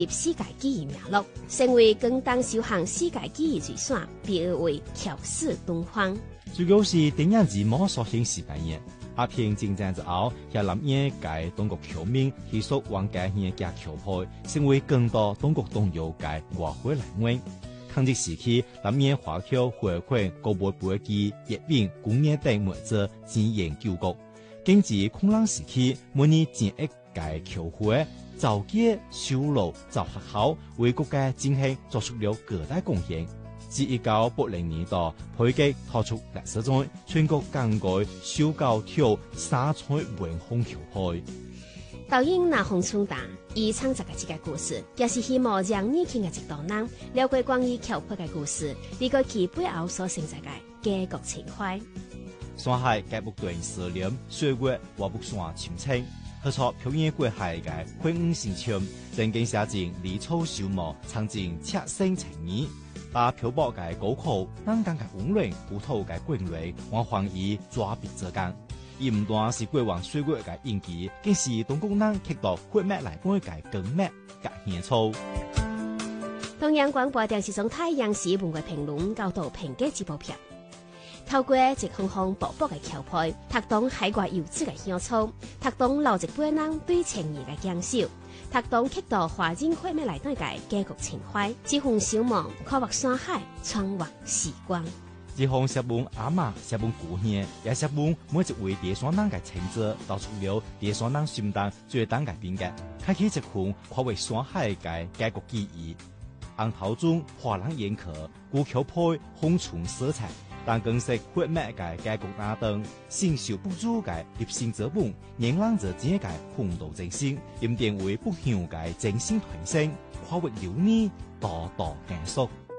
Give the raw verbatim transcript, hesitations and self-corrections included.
入世界記憶名錄，成為更當首項世界記憶最選，被譽為橋式敦煌。 主要是電影字幕所顯示嘅嘢，阿片戰爭之後，向南野界中國僑民繼續往界現嘅僑派，成為更多中國東洋界外匯來源。抗日時期，南野華僑回饋國寶背記、葉餅、工業等物質資源救國。經濟空浪時期，每年建一屆僑會，造街、修路、造學校，為國家經濟作出了巨大貢獻。自一九八零年代，配給拖出歷史在全國更改修高挑沙彩文風僑會。 導演那洪春達以創作嘅這個故事，也是希望讓年輕嘅一代人了解關於僑會嘅故事，理解其背後所承載嘅家國情懷。 山海界不斷思念歲月話不算深清，合作表演過海嘅歡舞心情，正經寫進離草小木，藏進赤心情意。把漂泊嘅高考、南港嘅溫暖、古土嘅瑰麗，我還以抓筆之間。而唔單是過往歲月嘅印記，更是中國人刻到血脈來本嘅根脈嘅獻草。 中央廣播電視總台央視文藝評論教導評價節目片，透過一項項薄薄嘅橋配，拓動海外優質嘅香草，拓動老一輩人對情誼嘅堅守，拓動刻到華人血脈來對嘅家國情懷。這份小夢，跨越山海，穿越時光。 這項寫本阿媽、寫本故鄉，也寫本每一位地山人嘅情節，道出了地山人心當最當嘅變革，開啟一份跨越山海嘅家國記憶。紅頭中華人眼殼，古橋配紅唇色彩，但更是血脈嘅家國那燈，承受不住嘅立心之本，讓人者自嘅風度正心，點點為不朽嘅正心傳承，跨越流年，多多感觸。